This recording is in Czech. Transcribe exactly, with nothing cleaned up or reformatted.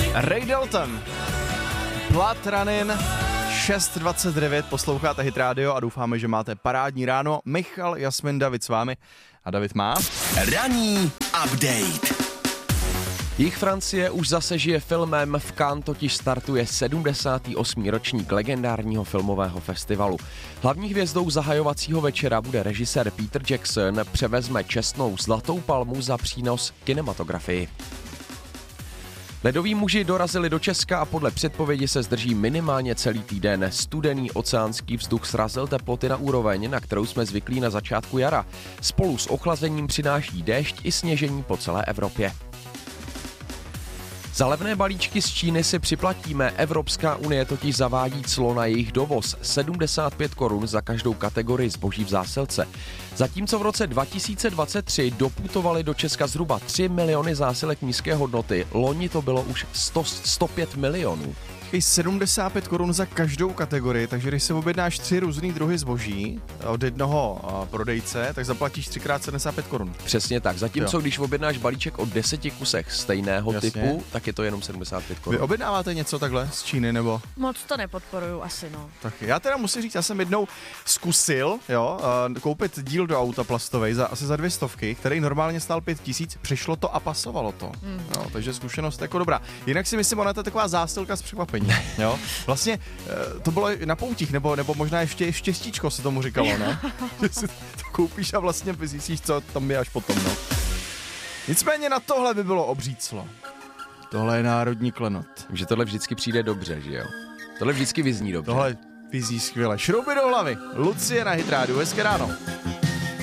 Ray Dalton, Blood Running, šest dvacet devět, posloucháte Hit Radio a doufáme, že máte parádní ráno. Michal, Jasmin, David s vámi a David má Ranní update. Jich Francie už zase žije filmem, v Cannes totiž startuje sedmdesátý osmý ročník legendárního filmového festivalu. Hlavní hvězdou zahajovacího večera bude režisér Peter Jackson, převezme čestnou zlatou palmu za přínos kinematografii. Ledoví muži dorazili do Česka a podle předpovědi se zdrží minimálně celý týden. Studený oceánský vzduch srazil teploty na úroveň, na kterou jsme zvyklí na začátku jara. Spolu s ochlazením přináší déšť i sněžení po celé Evropě. Za levné balíčky z Číny si připlatíme, Evropská unie totiž zavádí clo na jejich dovoz, sedmdesát pět korun za každou kategorii zboží v zásilce. Zatímco v roce dva tisíce dvacet tři doputovaly do Česka zhruba tři miliony zásilek nízké hodnoty, loni to bylo už sto, sto pět milionů. sedmdesát pět korun za každou kategorii, takže když si objednáš tři různý druhy zboží od jednoho prodejce, tak zaplatíš třikrát sedmdesát pět korun. Přesně tak, zatímco jo. Když objednáš balíček od deseti kusech stejného Jasně. typu, tak je to jenom sedmdesát pět korun. Vy objednáváte něco takhle z Číny, nebo? Moc to nepodporuju asi, no. Tak já teda musím říct, já jsem jednou zkusil, jo, koupit díl do auta plastovej za asi za dvě stovky, který normálně stál pět tisíc, přišlo to a pasovalo to. Mm. Jo, takže zkušenost jako dobrá. Jinak si myslím, ona to je taková zásilka s překvapením. Jo? Vlastně to bylo na poutích, nebo, nebo možná ještě štěstíčko se tomu říkalo, ne? Že si to koupíš a vlastně zjistíš, co tam je až potom, no. Nicméně na tohle by bylo obří clo. Tohle je národní klenot. Že tohle vždycky přijde dobře, že jo? Tohle vždycky vyzní dobře. Tohle vyzní skvěle. Šrouby do hlavy. Lucie na Hit Radio. Hezké ráno.